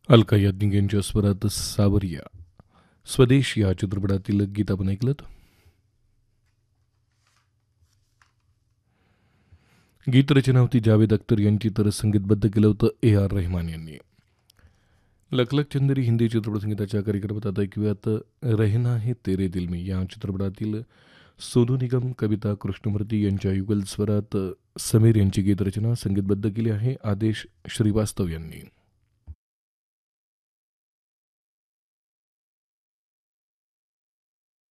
अलका याज्ञिक यांच्या स्वरात सावरिया स्वदेश या चित्रपटातील गीत आपण ऐकलं. गीतरचना होती जावेद अख्तर यांची, तर संगीतबद्ध केलं होतं A.R. रहमान यांनी. लखलख चंदेरी हिंदी चित्रपट संगीताच्या कार्यक्रमात आता ऐकूयात रहना है तेरे दिल में या चित्रपटातील सोनू निगम, कविता कृष्णमूर्ती यांच्या युगल स्वरात समीर यांची गीतरचना संगीतबद्ध केली आहे आदेश श्रीवास्तव यांनी.